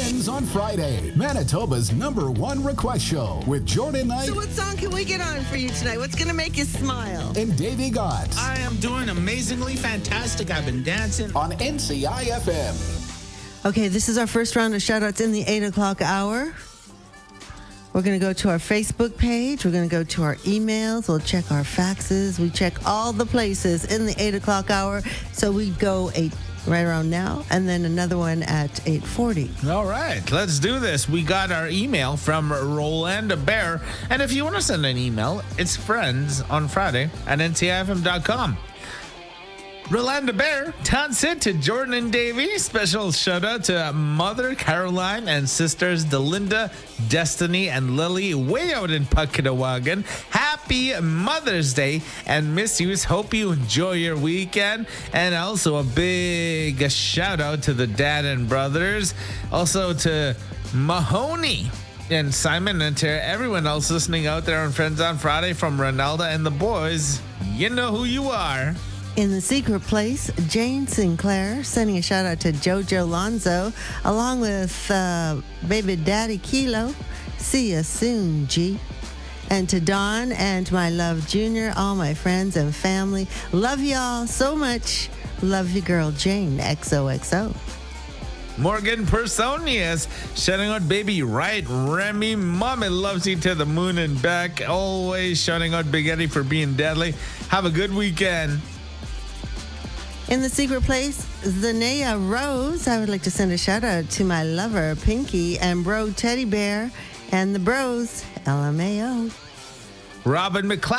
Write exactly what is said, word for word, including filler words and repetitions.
Friends on Friday, Manitoba's number one request show with Jordan Knight. So what song can we get on for you tonight? What's going to make you smile? And Davey Gott. I am doing amazingly fantastic. I've been dancing. On N C I F M. Okay, this is our first round of shout-outs in the eight o'clock hour. We're going to go to our Facebook page. We're going to go to our emails. We'll check our faxes. We check all the places in the eight o'clock hour. So we go eight right around now, and then another one at eight forty. All right, let's do this. We got our email from Rolanda Bear. And if you want to send an email, it's friends on Friday at N C I F M dot com. Rolanda Bear, toss it to Jordan and Davey. Special shout out to Mother Caroline and sisters Delinda, Destiny, and Lily way out in Pucketawagan. Happy Mother's Day and miss yous. Hope you enjoy your weekend. And also a big shout out to the dad and brothers. Also to Mahoney and Simon and to everyone else listening out there on Friends on Friday from Ronaldo and the boys. You know who you are. In the secret place, Jane Sinclair sending a shout out to Jojo Lonzo, along with uh, baby daddy Kilo. See ya soon, G. And to Dawn and my love Junior, all my friends and family. Love y'all so much. Love you, girl Jane, X O X O. Morgan Personius shouting out baby right Remy. Mommy loves you to the moon and back. Always shouting out Big Eddie for being deadly. Have a good weekend. In the secret place, Zanea Rose. I would like to send a shout out to my lover, Pinky, and bro Teddy Bear, and the bros, L M A O. Robin McLeod.